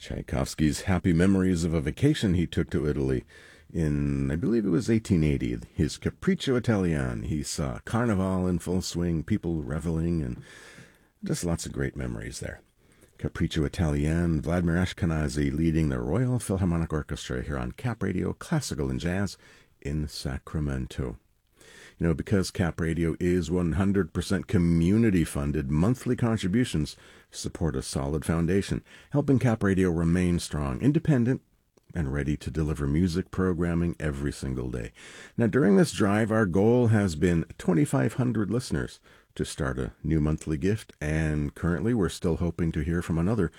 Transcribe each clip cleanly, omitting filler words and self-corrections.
Tchaikovsky's happy memories of a vacation he took to Italy in, I believe it was 1880, his Capriccio Italian. He saw Carnival in full swing, people reveling, and just lots of great memories there. Capriccio Italian, Vladimir Ashkenazy leading the Royal Philharmonic Orchestra here on Cap Radio, Classical and Jazz in Sacramento. You know, because Cap Radio is 100% community-funded, monthly contributions support a solid foundation, helping Cap Radio remain strong, independent, and ready to deliver music programming every single day. Now, during this drive, our goal has been 2,500 listeners to start a new monthly gift, and currently we're still hoping to hear from another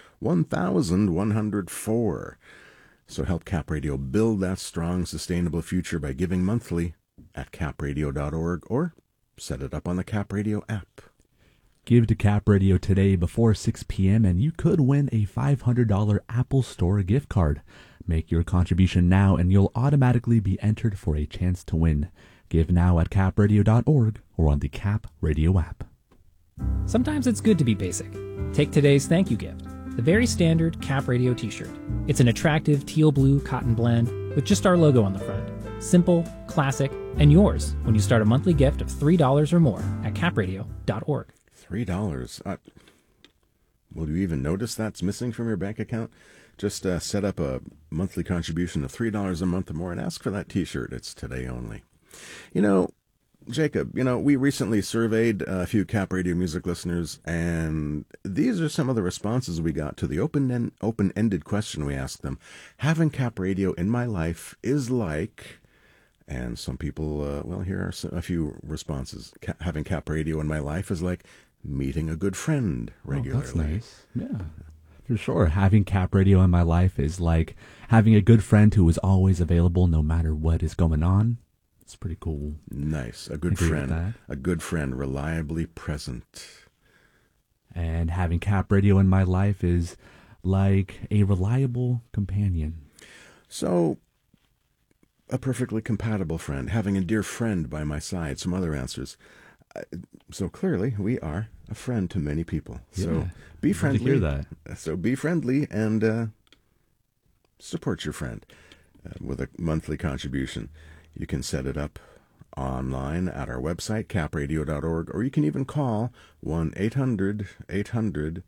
1,104. So help Cap Radio build that strong, sustainable future by giving monthly at capradio.org or set it up on the Cap Radio app. Give to Cap Radio today before 6 p.m. and you could win a $500 Apple Store gift card. Make your contribution now and you'll automatically be entered for a chance to win. Give now at capradio.org or on the Cap Radio app. Sometimes it's good to be basic. Take today's thank you gift, the very standard Cap Radio t-shirt. It's an attractive teal blue cotton blend with just our logo on the front. Simple, classic, and yours when you start a monthly gift of $3 or more at capradio.org. $3. Will you even notice that's missing from your bank account? Just set up a monthly contribution of $3 a month or more and ask for that t-shirt. It's today only. You know, Jacob, we recently surveyed a few Cap Radio music listeners, and these are some of the responses we got to the open-ended question we asked them. Having Cap Radio in my life is like... And some people, here are a few responses. Having Cap Radio in my life is like meeting a good friend regularly. Oh, that's nice. Yeah, for sure. Having Cap Radio in my life is like having a good friend who is always available no matter what is going on. It's pretty cool. Nice. A good friend. A good friend, reliably present. And having Cap Radio in my life is like a reliable companion. So... a perfectly compatible friend, having a dear friend by my side, some other answers. So clearly, we are a friend to many people. Yeah, so be friendly. Hear that. So be friendly and support your friend with a monthly contribution. You can set it up online at our website, capradio.org, or you can even call 1-800-800-5867,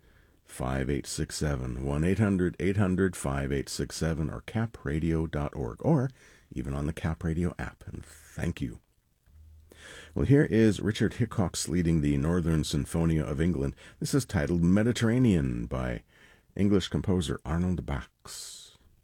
1-800-800-5867, or capradio.org, or even on the Cap Radio app, and thank you. Well, here is Richard Hickox leading the Northern Sinfonia of England. This is titled Mediterranean by English composer Arnold Bax.